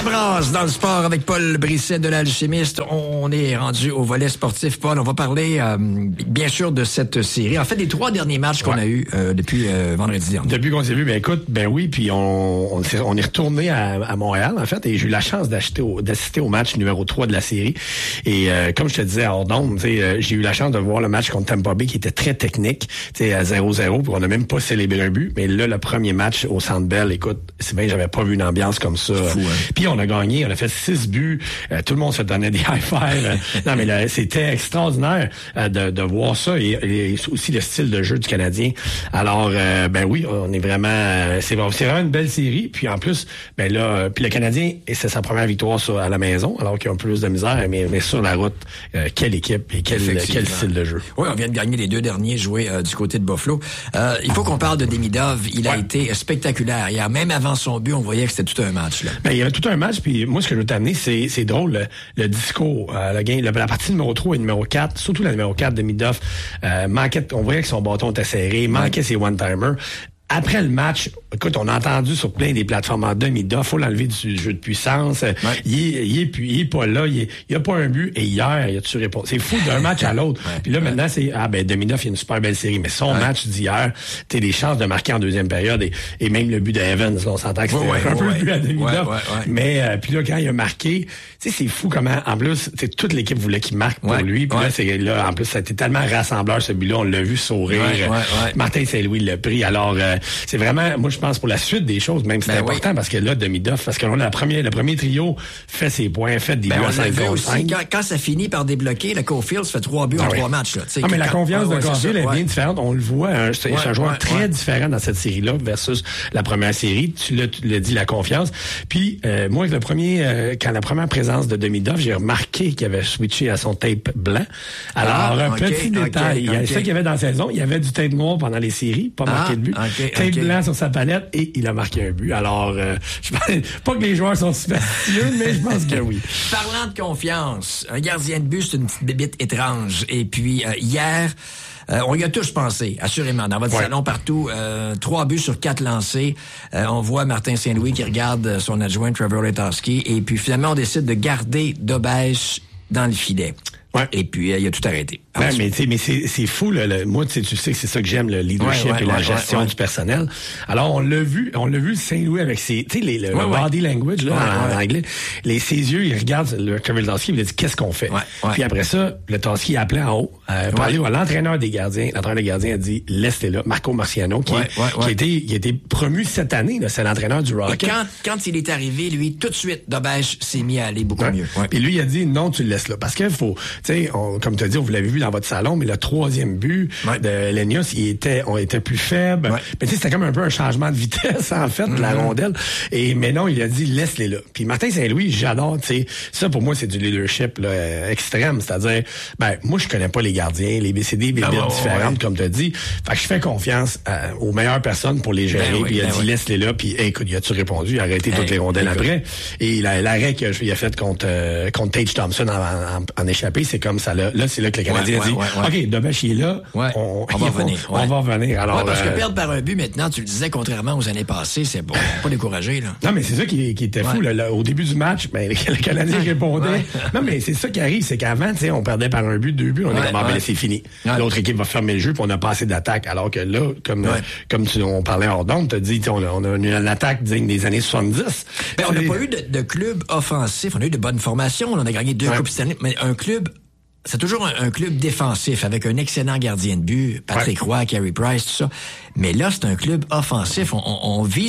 brasse dans le sport avec Paul Brisset de l'Alchimiste. On est rendu au volet sportif. Paul, on va parler bien sûr de cette série. En fait, des 3 derniers matchs qu'on a eus depuis vendredi dernier. Depuis qu'on s'est vu, oui, puis on est retourné à Montréal, en fait, et j'ai eu la chance d'assister au match numéro 3 de la série. Et comme je te disais hors d'onde, j'ai eu la chance de voir le match contre Tampa Bay qui était très technique, à 0-0, puis on n'a même pas célébré un but. Mais là, le premier match au Centre Bell, écoute, c'est bien, j'avais pas vu une ambiance comme ça. Fou, hein? Puis on a gagné, on a fait 6 buts, tout le monde se donnait des high-fives. Non, mais là, c'était extraordinaire de voir ça et aussi le style de jeu du Canadien. Alors, oui, on est vraiment... c'est vraiment une belle série. Puis en plus, puis le Canadien, c'est sa première victoire à la maison, alors qu'il y a un peu plus de misère, mais sur la route, quelle équipe et quel style de jeu. Oui, on vient de gagner les 2 derniers joués du côté de Buffalo. Il faut qu'on parle de Demidov. Il a été spectaculaire. Hier, même avant son but, on voyait que c'était tout un match. Là. Il y avait tout un match, puis moi, ce que je veux t'amener, c'est drôle, le discours, la partie numéro 3 et numéro 4, surtout la numéro 4 de Demidov, manquait, on voyait que son bâton était serré, manquait ses one-timers. Après le match, écoute, on a entendu sur plein des plateformes en Demidov, faut l'enlever du jeu de puissance. Ouais. Il est pas là, il a pas un but. Et hier, il a-tu répondu? C'est fou d'un match à l'autre. Puis là, maintenant, c'est Demidov, il y a une super belle série. Mais son match d'hier, t'as des chances de marquer en deuxième période et même le but d'Evans, on s'entend que c'était un peu le but à Demidov. Mais puis là, quand il a marqué, c'est fou comment, en plus, toute l'équipe voulait qu'il marque pour lui. Puis là, en plus, ça a été tellement rassembleur ce but-là, on l'a vu sourire. Martin Saint-Louis l'a pris. Alors, c'est vraiment, moi, je pense pour la suite des choses, même c'est important parce que là, Demidov, parce que le premier trio fait ses points, fait des buts à 5 quand ça finit par débloquer, le Caulfield fait 3 buts en 3 matchs. Là, mais la confiance de Caulfield est bien différente. On le voit, c'est un joueur très différent dans cette série-là versus la première série. Tu l'as dit, la confiance. Puis, moi, quand la première présence de Demidov, j'ai remarqué qu'il avait switché à son tape blanc. Alors, un petit détail. C'est ça qu'il y avait dans la saison. Il y avait du tape noir pendant les séries, pas marqué de but. Tape blanc sur sa palette et il a marqué un but. Alors, je pense pas que les joueurs sont superstitieux, mais je pense que oui. Parlant de confiance, un gardien de but, c'est une petite bébite étrange. Et puis, hier... on y a tous pensé, assurément. Dans votre salon, partout, 3 buts sur 4 lancés. On voit Martin Saint-Louis qui regarde son adjoint Trevor Letowski. Et puis, finalement, on décide de garder Dobèche dans le filet. Ouais. Et puis, il a tout arrêté. Mais c'est fou, moi, tu sais que c'est ça que j'aime, le leadership et la gestion du personnel. Alors, on l'a vu Saint-Louis avec ses, tu sais, le body language, là, en anglais. Ses yeux, il regarde le Trevor Letowski, il lui dit, qu'est-ce qu'on fait? Puis après ça, Letowski appelait en haut, parler à l'entraîneur des gardiens. L'entraîneur des gardiens a dit, laisse-les là. Marco Marciano, qui a été promu cette année, là, c'est l'entraîneur du Rocket. Et quand il est arrivé, lui, tout de suite, Dobèche s'est mis à aller beaucoup mieux. Puis lui, il a dit, non, tu le laisses là. Parce qu'il faut, tu sais, comme tu as dit, vous l'avez vu dans votre salon, mais le 3e but de Lenius, on était plus faible. Mais tu sais, c'était comme un peu un changement de vitesse, en fait, de la rondelle. Mais non, il a dit, laisse-les là. Puis Martin Saint-Louis, j'adore, tu sais, ça pour moi, c'est du leadership là, extrême. C'est-à-dire, moi, je connais pas les gardiens, les BCD, les bières différentes, comme tu as dit. Fait que je fais confiance aux meilleures personnes pour les gérer. Puis il a dit, laisse-les là. Puis écoute, il a-tu répondu? Il a arrêté toutes les rondelles après. Et l'arrêt qu'il a fait contre Tage Thompson en échappé, c'est comme ça. Là, c'est là que le Canadien a dit, OK, Dobèche, il est là. On va revenir. On va revenir. Alors, parce que perdre par un but maintenant, tu le disais, contrairement aux années passées, c'est bon. Pas découragé, là. Non, mais c'est ça qui était fou. Là, au début du match, le Canadien répondait. Non, mais c'est ça qui arrive, c'est qu'avant, tu sais, on perdait par un but, 2 buts, on est comme, c'est fini. L'autre équipe va fermer le jeu, puis on a pas assez d'attaque. Alors que là, comme on parlait hors d'onde, t'as dit, on a une attaque digne des années 70. On n'a pas eu de club offensif. On a eu de bonnes formations. On a gagné 2 Coupes cette année. Mais un club... C'est toujours un club défensif avec un excellent gardien de but, Patrick Roy, Carey Price, tout ça. Mais là, c'est un club offensif. On vit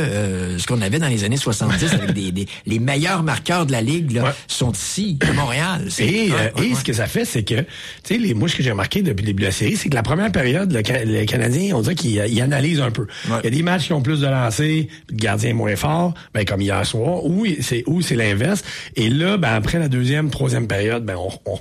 ce qu'on avait dans les années 70 avec les meilleurs marqueurs de la Ligue là, sont ici, à Montréal. Et ce que ça fait, c'est que, tu sais, moi, ce que j'ai remarqué depuis le début de la série, c'est que la première période, le Canadien, on dirait qu'il analyse un peu. Il y a des matchs qui ont plus de lancers, le gardien est moins fort, comme hier soir, ou c'est l'inverse. Et là, après la 2e, 3e période, on reprend de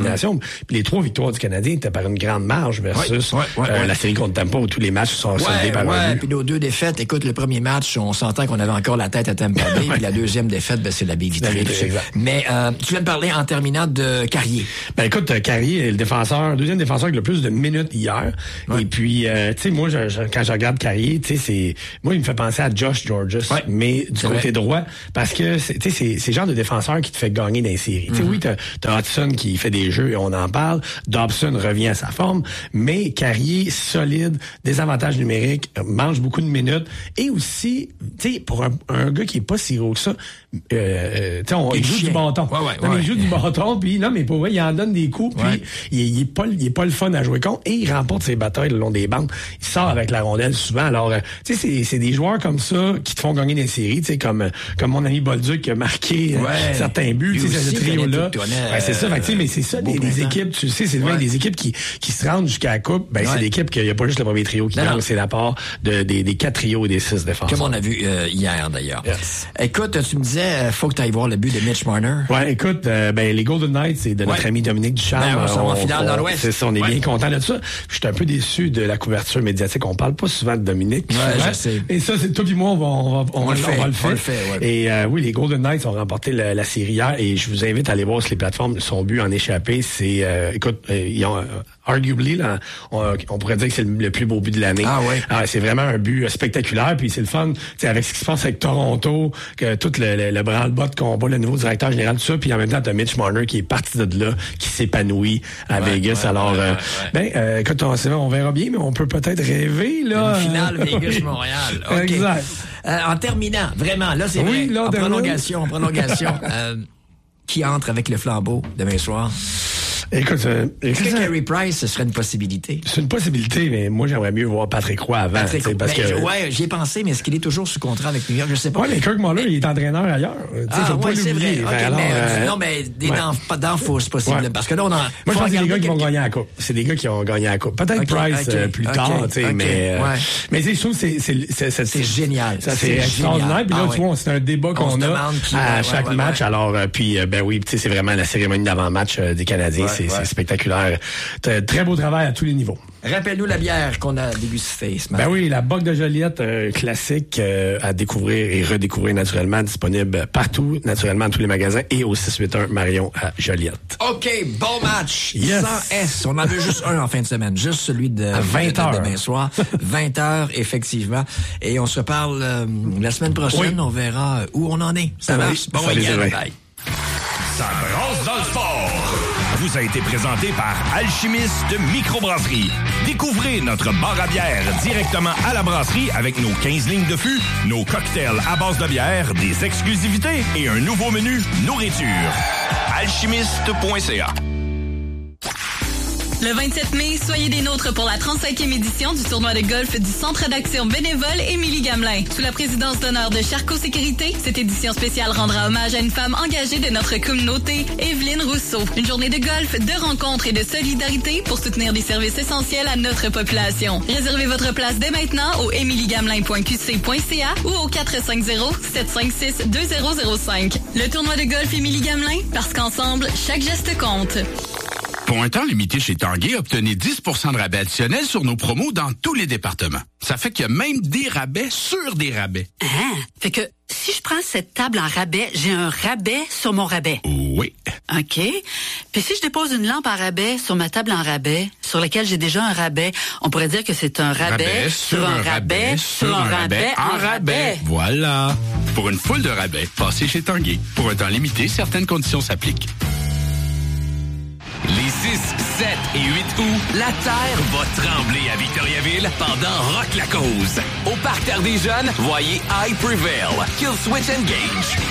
élimination. Puis les 3 victoires du Canadien étaient par une grande marge versus la série contre Tampa où tous les matchs sont soldés par un but. Puis nos 2 défaites, écoute, le premier match, on s'entend qu'on avait encore la tête à Tampa Bay, puis la deuxième défaite, c'est la Big Victory. Mais tu viens de parler en terminant de Carrier. Ben écoute, Carrier est le deuxième défenseur avec le plus de minutes hier. Et puis, tu sais, moi, quand je regarde Carrier, tu sais, moi, il me fait penser à Josh Georges, mais du côté droit, parce que tu sais, c'est le genre de défenseur qui te fait gagner dans les séries. Tu sais, oui, t'as Hudson qui fait des jeux et on en parle. Dobson revient à sa forme, mais Carrier, solide, des avantages numériques, mange beaucoup de minutes et aussi, tu sais, pour un gars qui est pas si gros que ça, tu sais, il joue du bâton. Il joue du bâton, puis non, mais pour vrai, il en donne des coups, puis il est pas le fun à jouer contre et il remporte ses batailles le long des bandes. Il sort avec la rondelle souvent. Alors, tu sais, c'est des joueurs comme ça qui te font gagner des séries, tu sais, comme mon ami Bolduc qui a marqué certains buts, tu sais, ce trio-là. C'est ça, tu sais, mais c'est ça, des équipes, tu sais, c'est loin des équipes qui se rendent jusqu'à la coupe, c'est l'équipe qu'il n'y a pas juste le premier trio qui gagne, c'est la part des 4 trios et des 6 défenseurs. Comme on a vu hier, d'ailleurs. Yes. Écoute, tu me disais, faut que tu ailles voir le but de Mitch Marner. Ouais, écoute, les Golden Knights, c'est de notre ami Dominique Ducharme. On s'en va en finale dans l'Ouest. C'est ça, on est bien content de ça. Je suis un peu déçu de la couverture médiatique. On parle pas souvent de Dominique. Ouais, je sais. Et ça, c'est toi et moi, on va le faire. Et oui, les Golden Knights ont remporté la série hier et je vous invite à aller voir sur les plateformes. Son but en échappé, c'est, écoute, ils ont arguably, là, on pourrait dire que c'est le plus beau but de l'année. C'est vraiment un but spectaculaire. Puis c'est le fun, avec ce qui se passe avec Toronto, que tout le branle-bas de combat, le nouveau directeur général, tout ça. Puis en même temps, t'as Mitch Marner qui est parti de là, qui s'épanouit à Vegas. Écoute, on verra bien, mais on peut peut-être rêver, là. Une finale Vegas-Montréal. Okay. Exact. En terminant, vraiment, là, c'est vrai. En prolongation. Qui entre avec le flambeau demain soir? Écoute, est-ce que Carey Price, ce serait une possibilité? C'est une possibilité, mais moi, j'aimerais mieux voir Patrick Roy avant. J'y ai pensé, mais est-ce qu'il est toujours sous contrat avec New York? Je sais pas. Ouais, mais Kirk Muller, il est entraîneur ailleurs. Faut pas c'est l'oublier. vrai. Okay, non, mais d'enfants, c'est possible. Parce que là, moi, je pense que c'est des gars qui vont gagner la Coupe. C'est des gars qui ont gagné la Coupe. Peut-être Price plus tard, tu sais, mais je trouve que c'est génial. C'est extraordinaire. Puis là, tu vois, c'est un débat qu'on a à chaque match. Alors, puis, oui, tu sais, c'est vraiment la cérémonie d'avant-match des Canadiens. C'est spectaculaire. Très beau travail à tous les niveaux. Rappelle-nous la bière qu'on a dégustée ce matin. Ben oui, la Bock de Joliette, classique à découvrir et redécouvrir naturellement, disponible partout, naturellement, dans tous les magasins et au 681 Marion à Joliette. OK, bon match. Yes. Sans S. On en veut juste un en fin de semaine. Juste celui de 20h. Demain soir. 20h, effectivement. Et on se reparle la semaine prochaine. On verra où on en est. Ça marche. Bon week-end. Bye. Ça brasse dans le sport. Vous a été présenté par Alchimiste Microbrasserie. Découvrez notre bar à bière directement à la brasserie avec nos 15 lignes de fût, nos cocktails à base de bière, des exclusivités et un nouveau menu nourriture. Alchimiste.ca. Le 27 mai, soyez des nôtres pour la 35e édition du tournoi de golf du Centre d'action bénévole Émilie Gamelin. Sous la présidence d'honneur de Charcot Sécurité, cette édition spéciale rendra hommage à une femme engagée de notre communauté, Evelyne Rousseau. Une journée de golf, de rencontres et de solidarité pour soutenir des services essentiels à notre population. Réservez votre place dès maintenant au emiliegamelin.qc.ca ou au 450-756-2005. Le tournoi de golf Émilie Gamelin, parce qu'ensemble, chaque geste compte. Pour un temps limité chez Tanguay, obtenez 10% de rabais additionnel sur nos promos dans tous les départements. Ça fait qu'il y a même des rabais sur des rabais. Fait que si je prends cette table en rabais, j'ai un rabais sur mon rabais. Oui. OK. Puis si je dépose une lampe en rabais sur ma table en rabais, sur laquelle j'ai déjà un rabais, on pourrait dire que c'est un rabais sur un rabais sur un rabais en rabais. Voilà. Pour une foule de rabais, passez chez Tanguay. Pour un temps limité, certaines conditions s'appliquent. Les 6, 7 et 8 août, la Terre va trembler à Victoriaville pendant Rock la Cause. Au Parc Terre des Jeunes, voyez I Prevail, Kill Switch Engage.